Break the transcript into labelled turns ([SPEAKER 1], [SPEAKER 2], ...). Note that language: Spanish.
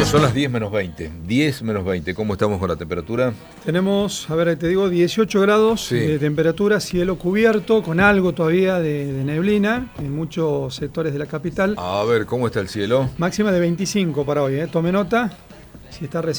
[SPEAKER 1] son las 10 menos 20. 10 menos 20. ¿Cómo estamos con la temperatura?
[SPEAKER 2] Tenemos, a ver, te digo, 18 grados de temperatura, cielo cubierto, con algo todavía de neblina en muchos sectores de la capital.
[SPEAKER 1] A ver, ¿cómo está el cielo?
[SPEAKER 2] Máxima de 25 para hoy, ¿eh? Tome nota. Si está